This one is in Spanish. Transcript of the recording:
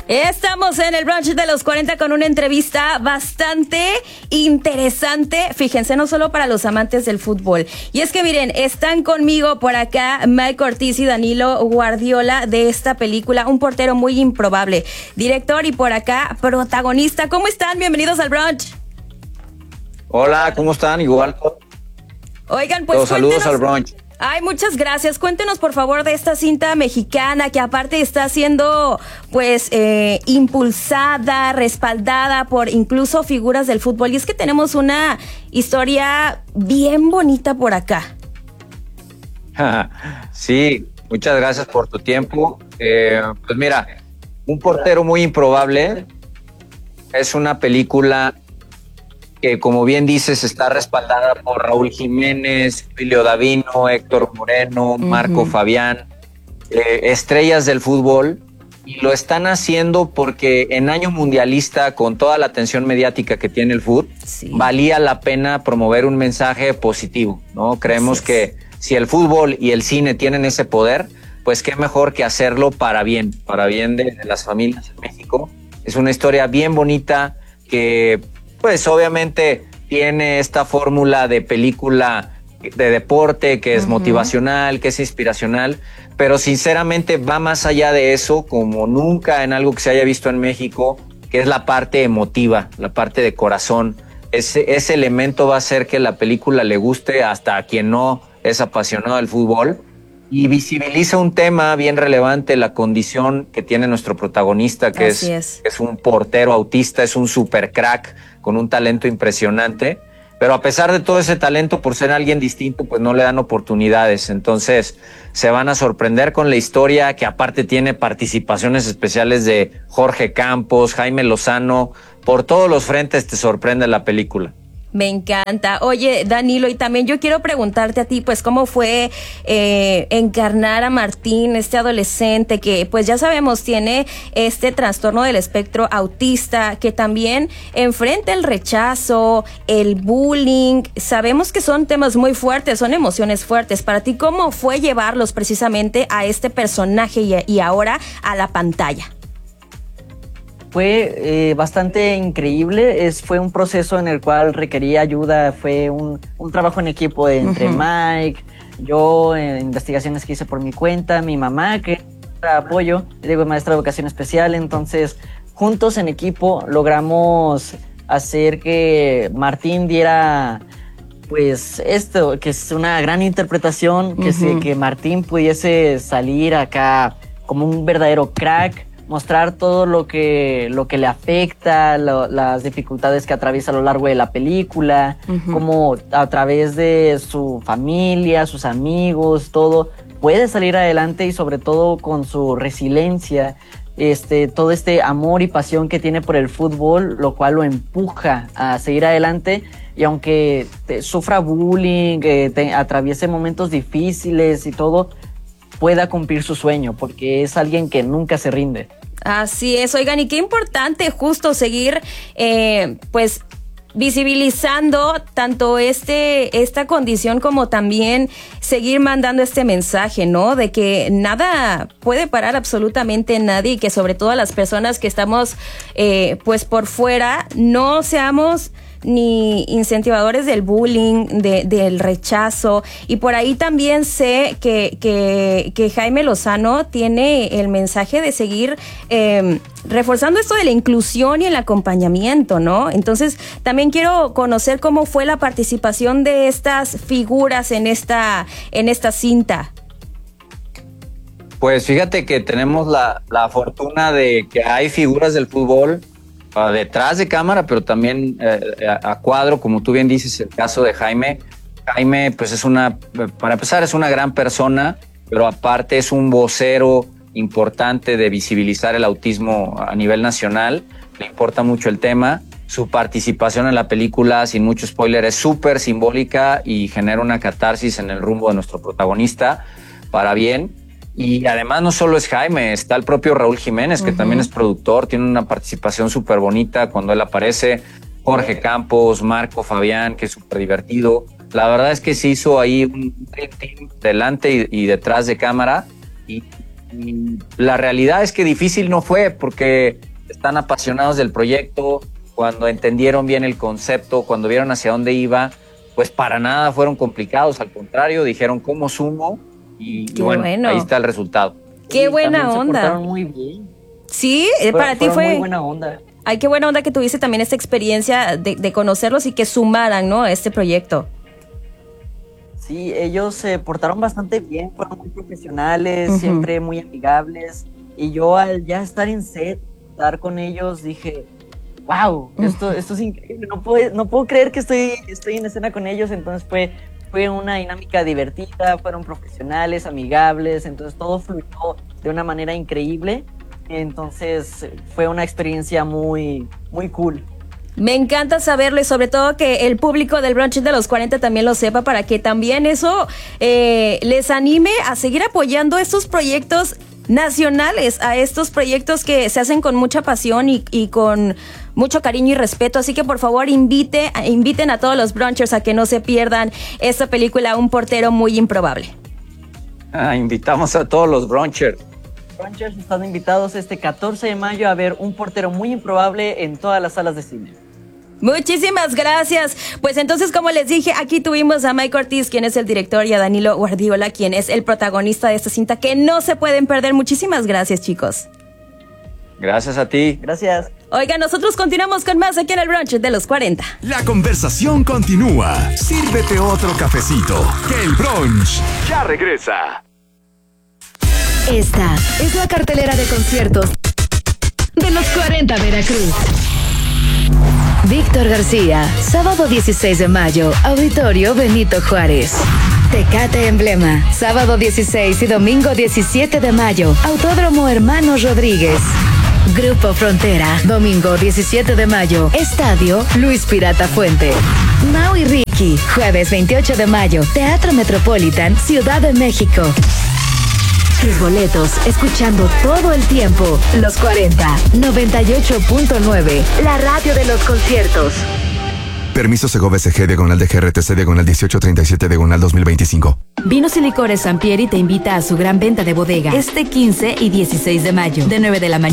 Estamos en el brunch de los 40 con una entrevista bastante interesante. Fíjense, no solo para los amantes del fútbol. Y es que miren, están conmigo por acá Mike Ortiz y Danilo Guardiola de esta película, Un portero muy improbable. Director y por acá protagonista. ¿Cómo están? Bienvenidos al brunch. Hola, ¿cómo están? Igual. Oigan, pues todos saludos al brunch. Ay, muchas gracias. Cuéntenos, por favor, de esta cinta mexicana que aparte está siendo, pues, impulsada, respaldada por incluso figuras del fútbol. Y es que tenemos una historia bien bonita por acá. Sí, muchas gracias por tu tiempo. Pues mira, Un portero muy improbable es una película que, como bien dices, está respaldada por Raúl Jiménez, Emilio Davino, Héctor Moreno, Marco Fabián, estrellas del fútbol, y lo están haciendo porque en año mundialista, con toda la atención mediática que tiene el fútbol, valía la pena promover un mensaje positivo, ¿no? Creemos que si el fútbol y el cine tienen ese poder, pues qué mejor que hacerlo para bien de las familias en México. Es una historia bien bonita que, pues obviamente tiene esta fórmula de película de deporte que es motivacional, que es inspiracional, pero sinceramente va más allá de eso, como nunca en algo que se haya visto en México, que es la parte emotiva, la parte de corazón. Ese elemento va a hacer que la película le guste hasta a quien no es apasionado del fútbol, y visibiliza un tema bien relevante, la condición que tiene nuestro protagonista, que es un portero autista, es un super crack con un talento impresionante, pero a pesar de todo ese talento, por ser alguien distinto, pues no le dan oportunidades. Entonces se van a sorprender con la historia, que aparte tiene participaciones especiales de Jorge Campos, Jaime Lozano. Por todos los frentes te sorprende la película. Me encanta. Oye, Danilo, y también yo quiero preguntarte a ti, pues, ¿cómo fue encarnar a Martín, este adolescente que, pues, ya sabemos, tiene este trastorno del espectro autista, que también enfrenta el rechazo, el bullying? Sabemos que son temas muy fuertes, son emociones fuertes. Para ti, ¿cómo fue llevarlos precisamente a este personaje y ahora a la pantalla? Fue bastante increíble, fue un proceso en el cual requería ayuda, fue un trabajo en equipo entre Mike, yo, investigaciones que hice por mi cuenta, mi mamá, que era apoyo, digo, maestra de educación especial. Entonces juntos en equipo logramos hacer que Martín diera, pues, esto, que es una gran interpretación, que Martín pudiese salir acá como un verdadero crack, mostrar todo lo que le afecta, las dificultades que atraviesa a lo largo de la película, cómo a través de su familia, sus amigos, todo, puede salir adelante, y sobre todo con su resiliencia, todo este amor y pasión que tiene por el fútbol, lo cual lo empuja a seguir adelante. Y aunque sufra bullying, atraviese momentos difíciles y todo, pueda cumplir su sueño, porque es alguien que nunca se rinde. Así es, oigan, y qué importante justo seguir, pues, visibilizando tanto esta condición, como también seguir mandando este mensaje, ¿no? De que nada puede parar absolutamente nadie, y que sobre todo las personas que estamos, pues, por fuera, no seamos ni incentivadores del bullying, del rechazo. Y por ahí también sé que Jaime Lozano tiene el mensaje de seguir reforzando esto de la inclusión y el acompañamiento, ¿no? Entonces también quiero conocer cómo fue la participación de estas figuras en esta cinta. Pues fíjate que tenemos la fortuna de que hay figuras del fútbol detrás de cámara, pero también a cuadro, como tú bien dices, el caso de Jaime. Jaime, pues para empezar, es una gran persona, pero aparte es un vocero importante de visibilizar el autismo a nivel nacional. Le importa mucho el tema. Su participación en la película, sin mucho spoiler, es súper simbólica y genera una catarsis en el rumbo de nuestro protagonista para bien. Y además no solo es Jaime, está el propio Raúl Jiménez, que también es productor, tiene una participación súper bonita cuando él aparece, Jorge Campos, Marco Fabián, que es súper divertido. La verdad es que se hizo ahí un dream team delante y detrás de cámara, y La realidad es que difícil no fue porque están apasionados del proyecto. Cuando entendieron bien el concepto, cuando vieron hacia dónde iba, pues para nada fueron complicados. Al contrario, dijeron cómo sumo y bueno, ahí está el resultado. Qué buena onda. Se portaron muy bien. Sí, para ti fue muy buena onda. Ay, qué buena onda que tuviste también esta experiencia de conocerlos y que sumaran, ¿no?, a este proyecto. Sí, ellos se portaron bastante bien, fueron muy profesionales, siempre muy amigables. Y yo al ya estar en set, estar con ellos, dije, wow, esto es increíble, no puedo creer que estoy en escena con ellos. Entonces fue una dinámica divertida, fueron profesionales, amigables, entonces todo fluyó de una manera increíble. Entonces fue una experiencia muy, muy cool. Me encanta saberlo y sobre todo que el público del Brunch de los 40 también lo sepa, para que también eso les anime a seguir apoyando estos proyectos nacionales, a estos proyectos que se hacen con mucha pasión y con mucho cariño y respeto. Así que por favor inviten a todos los brunchers a que no se pierdan esta película, Un portero muy improbable. Invitamos a todos los brunchers. Brunchers están invitados este 14 de mayo a ver Un portero muy improbable en todas las salas de cine. Muchísimas gracias. Pues entonces, como les dije, aquí tuvimos a Mike Ortiz, quien es el director, y a Danilo Guardiola, quien es el protagonista de esta cinta, que no se pueden perder. Muchísimas gracias, chicos. Gracias a ti. Gracias. Oigan, nosotros continuamos con más aquí en el Brunch de los 40. La conversación continúa. Sírvete otro cafecito, que el Brunch ya regresa. Esta es la cartelera de conciertos de los 40 Veracruz. Víctor García, sábado 16 de mayo, Auditorio Benito Juárez. Tecate Emblema, sábado 16 y domingo 17 de mayo, Autódromo Hermanos Rodríguez. Grupo Frontera, domingo 17 de mayo, Estadio Luis Pirata Fuente. Mau y Ricky, jueves 28 de mayo, Teatro Metropolitan, Ciudad de México. Tus boletos, escuchando todo el tiempo, los 40, 98.9, la radio de los conciertos. Permiso Segov SG, diagonal de GRTC, diagonal 1837, diagonal 2025. Vinos y Licores Sampieri te invita a su gran venta de bodega este 15 y 16 de mayo, de 9 de la mañana